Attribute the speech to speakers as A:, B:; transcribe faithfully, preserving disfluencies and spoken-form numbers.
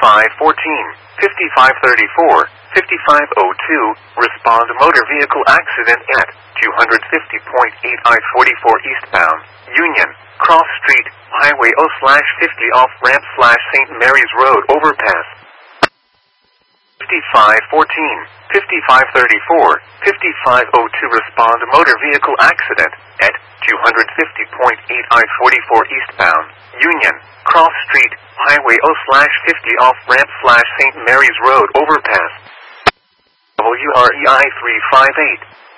A: fifty-five fourteen, fifty-five thirty-four, fifty-five oh two, respond motor vehicle accident at two fifty point eight I forty-four eastbound, Union, Cross Street, Highway O slash fifty off-ramp slash Saint Mary's Road overpass. fifty-five fourteen, fifty-five thirty-four, fifty-five oh two respond motor vehicle accident at two fifty point eight I forty-four eastbound, Union, Cross Street, Highway O slash fifty off-ramp slash Saint Mary's Road overpass. W R E I three five eight.